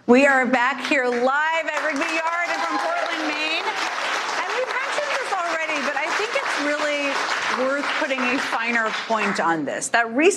We are back here live at Wrigley Yard and from Portland, Maine. And we've mentioned this already, but I think it's really worth putting a finer point on this. That